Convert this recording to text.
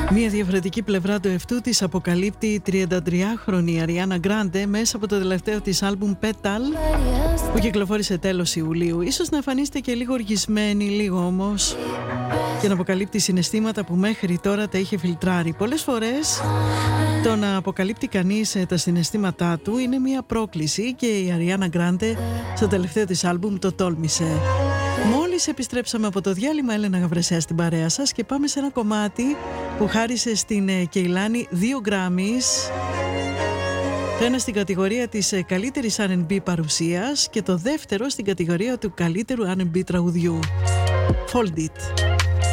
Μία διαφορετική πλευρά του εαυτού της αποκαλύπτει η 33χρονη Αριάνα Γκράντε μέσα από το τελευταίο της άλμπουμ Petal που κυκλοφόρησε τέλος Ιουλίου. Ίσως να εμφανίζεται και λίγο οργισμένη, λίγο όμως, και να αποκαλύπτει συναισθήματα που μέχρι τώρα τα είχε φιλτράρει. Πολλές φορές το να αποκαλύπτει κανείς τα συναισθήματά του είναι μια πρόκληση και η Αριάνα Γκράντε στο τελευταίο της άλμπουμ το τόλμησε. Μόλις επιστρέψαμε από το διάλειμμα, Έλενα Γαβρεσέα στην παρέα σας, και πάμε σε ένα κομμάτι που χάρισε στην Κεϊλάνη 2 Grammys. Το ένα στην κατηγορία της καλύτερης R&B παρουσίας και το δεύτερο στην κατηγορία του καλύτερου R&B τραγουδιού. Fold It.